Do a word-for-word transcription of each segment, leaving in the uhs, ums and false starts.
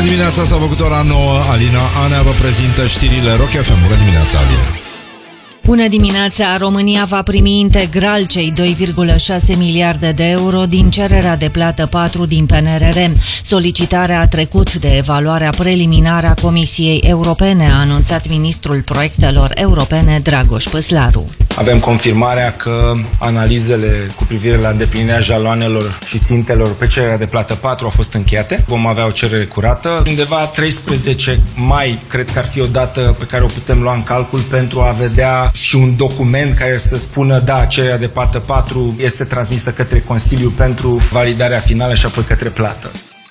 dimineața, s-a făcut ora nouă. Alina Anea vă prezintă știrile Rock F M. Bună dimineața, Alina. Bună dimineața! România va primi integral cei doi virgulă șase miliarde de euro din cererea de plată patru din P N R R. Solicitarea a trecut de evaluarea preliminară a Comisiei Europene, a anunțat ministrul proiectelor europene Dragoș Păslaru. Avem confirmarea că analizele cu privire la îndeplinirea jaloanelor și țintelor pe cererea de plată patru au fost încheiate. Vom avea o cerere curată. Undeva treisprezece mai, cred că ar fi o dată pe care o putem lua în calcul pentru a vedea și un document care să spună da, cererea de plată patru este transmisă către Consiliu pentru validarea finală și apoi către plată.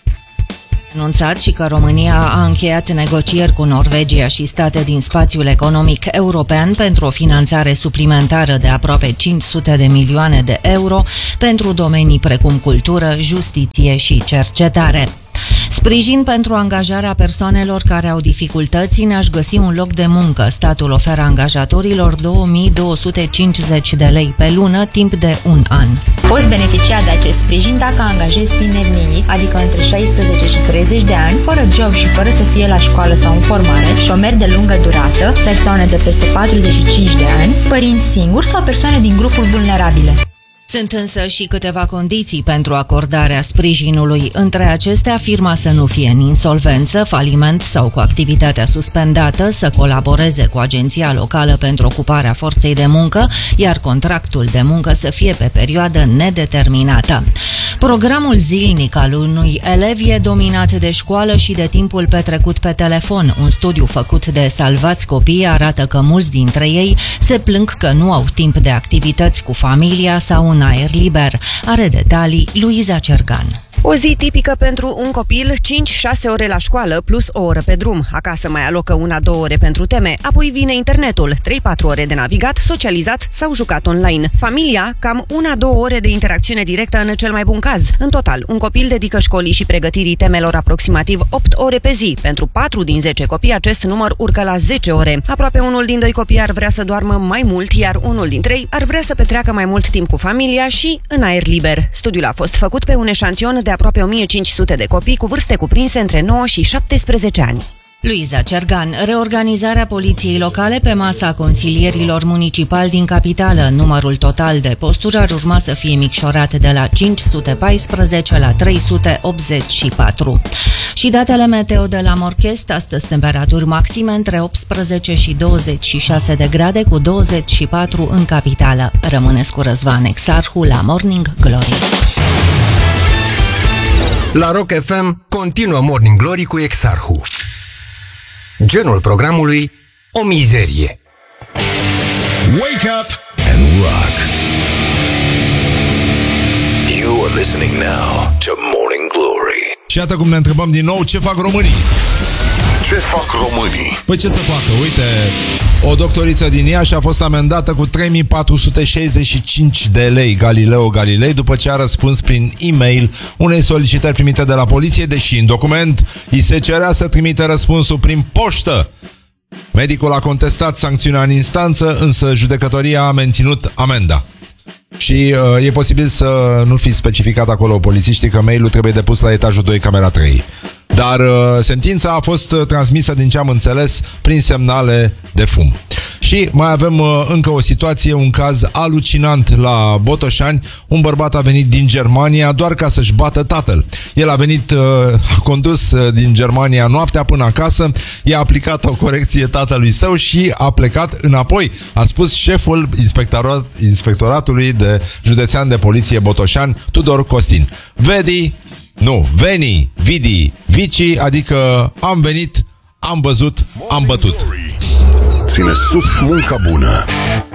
Anunțat și că România a încheiat negocieri cu Norvegia și state din spațiul economic european pentru o finanțare suplimentară de aproape cinci sute de milioane de euro pentru domenii precum cultură, justiție și cercetare. Sprijin pentru angajarea persoanelor care au dificultăți în a-și găsi un loc de muncă. Statul oferă angajatorilor două mii două sute cincizeci de lei pe lună, timp de un an. Poți beneficia de acest sprijin dacă angajezi tineri nimic, adică între șaisprezece și treizeci de ani, fără job și fără să fie la școală sau în formare, șomeri de lungă durată, persoane de peste patruzeci și cinci de ani, părinți singuri sau persoane din grupuri vulnerabile. Sunt însă și câteva condiții pentru acordarea sprijinului. Între acestea, firma să nu fie în insolvență, faliment sau cu activitatea suspendată, să colaboreze cu agenția locală pentru ocuparea forței de muncă, iar contractul de muncă să fie pe perioadă nedeterminată. Programul zilnic al unui elev e dominat de școală și de timpul petrecut pe telefon. Un studiu făcut de Salvați Copii arată că mulți dintre ei se plâng că nu au timp de activități cu familia sau în aer liber. Are detalii Luiza Cergan. O zi tipică pentru un copil, cinci șase ore la școală plus o oră pe drum. Acasă mai alocă una-două ore pentru teme, apoi vine internetul, trei patru ore de navigat, socializat sau jucat online. Familia, cam una-două ore de interacțiune directă în cel mai bun caz. În total, un copil dedică școlii și pregătirii temelor aproximativ opt ore pe zi. Pentru patru din zece copii, acest număr urcă la zece ore. Aproape unul din doi copii ar vrea să doarmă mai mult, iar unul dintre ei ar vrea să petreacă mai mult timp cu familia și în aer liber. Studiul a fost făcut pe un eșantion de aproape o mie cinci sute de copii cu vârste cuprinse între nouă și șaptesprezece ani. Luiza Cergan. Reorganizarea poliției locale pe masa consilierilor municipali din capitală. Numărul total de posturi ar urma să fie micșorat de la cinci sute paisprezece la trei sute optzeci și patru. Și datele meteo de la Morchest, astăzi temperaturi maxime între optsprezece și douăzeci și șase de grade, cu douăzeci și patru în capitală. Rămâneți cu Răzvan Exarhu la Morning Glory. La Rock F M continuă Morning Glory cu Exarhu. Genul programului: o mizerie. Wake up and rock. You are listening now to Morning Glory. Și iată cum ne întrebăm din nou: ce fac românii? Ce fac românii? Păi ce să facă? Uite, o doctoriță din Iași a fost amendată cu trei mii patru sute șaizeci și cinci de lei, Galileo Galilei, după ce a răspuns prin e-mail unei solicitări primite de la poliție, deși în document îi se cerea să trimite răspunsul prin poștă. Medicul a contestat sancțiunea în instanță, însă judecătoria a menținut amenda. Și uh, e posibil să nu fi specificat acolo polițiștii că mail-ul trebuie depus la etajul doi, camera trei. Dar uh, sentința a fost uh, transmisă, din ce am înțeles, prin semnale de fum. Și mai avem uh, încă o situație, un caz alucinant la Botoșani. Un bărbat a venit din Germania doar ca să-și bată tatăl. El a venit, uh, a condus uh, din Germania noaptea până acasă, i-a aplicat o corecție tatălui său și a plecat înapoi, a spus șeful inspectorat, inspectoratului de județean de poliție Botoșani, Tudor Costin. Vedi, nu, veni, vidi, vici, adică am venit, am văzut, am bătut. Ține sus munca bună.